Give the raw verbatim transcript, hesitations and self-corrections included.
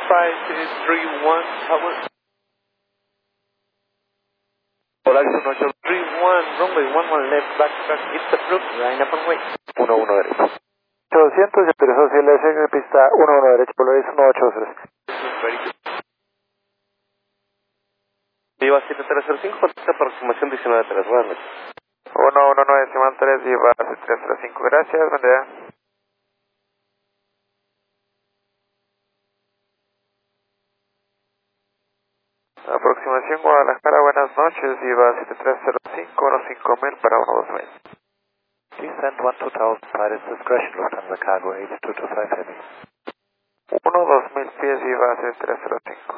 five three one, power. Polaris uno ocho. three one, runway one one left, back track, hit the floor, line up and wait. uno uno derecho. doscientos, autorizado C L S en pista uno uno derecho, Polaris uno ocho tres. Very good. Viva siete tres cero cinco, contacta aproximación diecinueve tres, buenas noches. uno uno nueve, decimal tres, Viva siete tres cero cinco, gracias, buen día. Aproximación Guadalajara, buenas noches, Viva siete tres cero cinco, uno cinco mil para uno dos mil. Descent one two thousand, pilot's discretion, Lufthansa Cargo H two two five Heavy. uno dos mil pies, Viva siete tres cero cinco.